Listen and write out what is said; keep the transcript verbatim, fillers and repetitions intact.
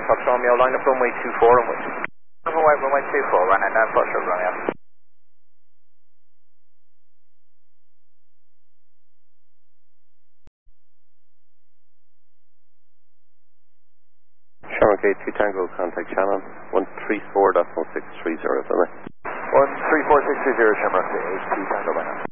Fox Romeo, line up runway two four and which? Runway, runway two four, running down Foxtrot Romeo. Shamrock eight two Tango, contact Shannon, one three four point one six three zero, one three four six three zero, Shamrock eight two Tango, by now.